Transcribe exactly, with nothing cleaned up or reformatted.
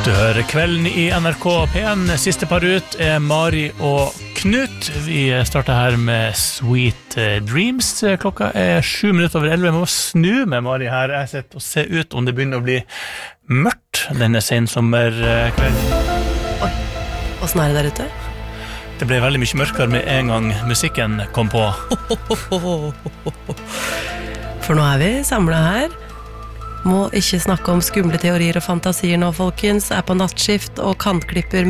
Du hører kvelden i N R K P en. Siste par ut er Mari og Knut. Vi starter her med Sweet Dreams. Klokka er sju minutter over elleve. Jeg må snu med Mari her. Jeg sitter og ser ut om det begynner å bli mørkt denne sensommerkvelden. Oi, hvordan er det der ute? Det ble veldig mye mørkere med en gang musikken kom på. For nå er vi samlet her. Må ikke snakke om skumle teorier og fantasier nå, folkens. Er på nattskift og kantklipper